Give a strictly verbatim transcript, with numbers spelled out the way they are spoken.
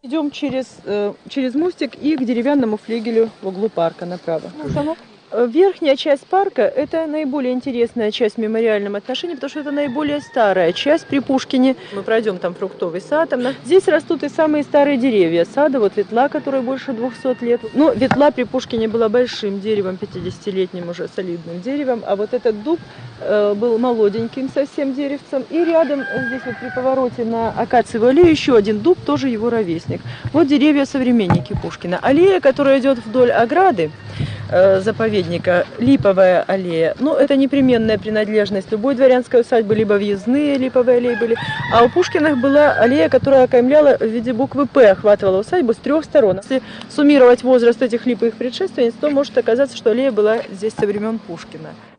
Идем через, э, через мостик и к деревянному флигелю в углу парка направо. Верхняя часть парка – это наиболее интересная часть в мемориальном отношении, потому что это наиболее старая часть при Пушкине. Мы пройдем там фруктовый сад. Там, здесь растут и самые старые деревья сада, вот ветла, которой больше двухсот лет. Но ветла при Пушкине была большим деревом, пятидесятилетним уже солидным деревом, а вот этот дуб э, был молоденьким совсем деревцем. И рядом, здесь вот при повороте на Акациевую аллею, еще один дуб, тоже его ровесник. Вот деревья-современники Пушкина. Аллея, которая идет вдоль ограды э, заповедника, липовая аллея. Ну, это непременная принадлежность любой дворянской усадьбы, либо въездные липовые аллеи были. А у Пушкиных была аллея, которая окаймляла в виде буквы «П», охватывала усадьбу с трех сторон. Если суммировать возраст этих липовых предшественниц, то может оказаться, что аллея была здесь со времен Пушкина.